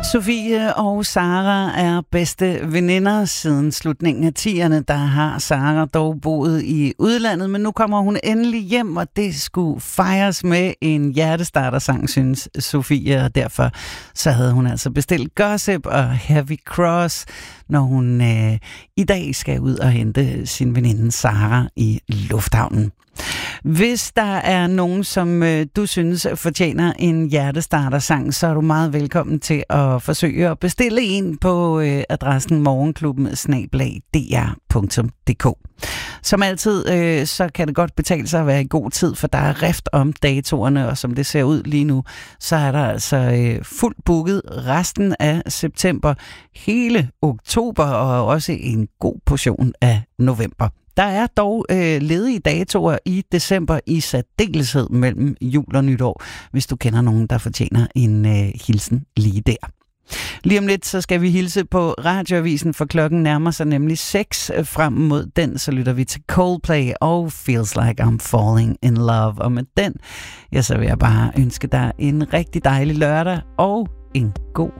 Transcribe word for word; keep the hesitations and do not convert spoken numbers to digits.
Sofie og Sara er bedste veninder siden slutningen af tierne. Der har Sara dog boet i udlandet, men nu kommer hun endelig hjem, og det skulle fejres med en hjertestartersang, synes Sofie, og derfor så havde hun altså bestilt Gossip og Heavy Cross, når hun øh, i dag skal ud og hente sin veninde Sara i lufthavnen. Hvis der er nogen, som øh, du synes fortjener en hjertestartersang, så er du meget velkommen til at forsøge at bestille en på øh, adressen morgenklubben snabel-a d r punktum d k. Som altid, øh, så kan det godt betale sig at være i god tid, for der er rift om datorerne, og som det ser ud lige nu, så er der altså øh, fuldt booket resten af september, hele oktober og også en god portion af november. Der er dog øh, ledige datoer i december i særdeleshed mellem jul og nytår, hvis du kender nogen, der fortjener en øh, hilsen lige der. Lige om lidt, så skal vi hilse på Radioavisen, for klokken nærmer sig nemlig seks. Frem mod den, så lytter vi til Coldplay og Feels Like I'm Falling in Love. Og med den, ja, så vil jeg bare ønske dig en rigtig dejlig lørdag og en god